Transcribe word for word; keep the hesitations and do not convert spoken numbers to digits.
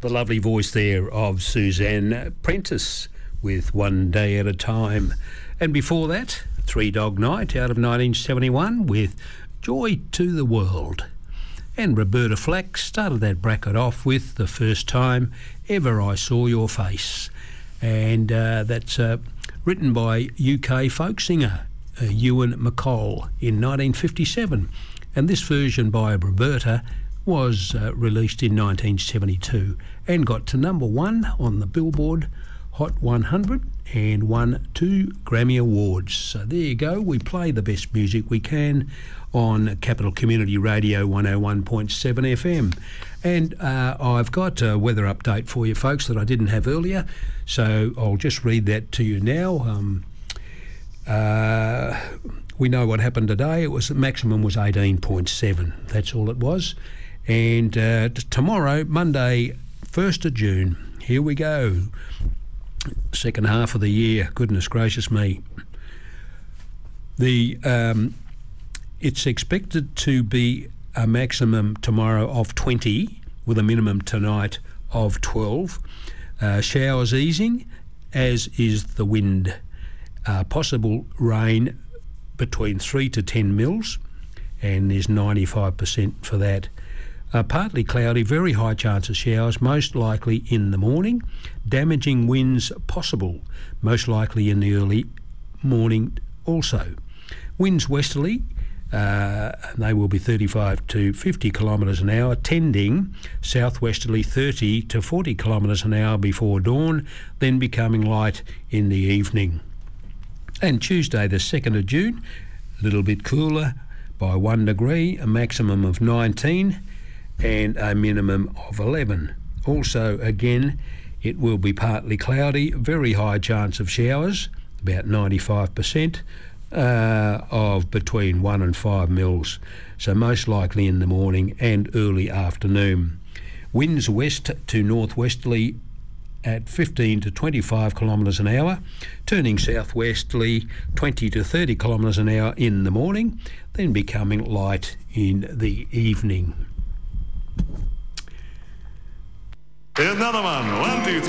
The lovely voice there of Suzanne Prentice with One Day at a Time. And before that, Three Dog Night out of nineteen seventy-one with Joy to the World. And Roberta Flack started that bracket off with The First Time Ever I Saw Your Face. And uh, that's uh, written by U K folk singer uh, Ewan MacColl in nineteen fifty-seven. And this version by Roberta was uh, released in nineteen seventy-two and got to number one on the Billboard Hot one hundred and won two Grammy Awards. So there you go. We play the best music we can on Capital Community Radio one oh one point seven F M. And uh, I've got a weather update for you folks that I didn't have earlier, so I'll just read that to you now. Um, uh, we know what happened today. It was the maximum was eighteen point seven. That's all it was. And uh, tomorrow, Monday, first of June, here we go. Second half of the year, goodness gracious me. The um, it's expected to be a maximum tomorrow of twenty with a minimum tonight of twelve. Uh, showers easing, as is the wind. Uh, possible rain between three to ten mils, and there's ninety-five percent for that. Uh, partly cloudy, very high chance of showers, most likely in the morning. Damaging winds possible, most likely in the early morning also. Winds westerly, uh, they will be thirty-five to fifty kilometres an hour, tending southwesterly thirty to forty kilometres an hour before dawn, then becoming light in the evening. And Tuesday the second of June, a little bit cooler by one degree, a maximum of nineteen and a minimum of eleven. Also, again, it will be partly cloudy, very high chance of showers, about ninety-five percent, uh, of between one and five mils, so most likely in the morning and early afternoon. Winds west to northwesterly at fifteen to twenty-five kilometres an hour, turning southwesterly twenty to thirty kilometres an hour in the morning, then becoming light in the evening. Here's another one. One, two, three.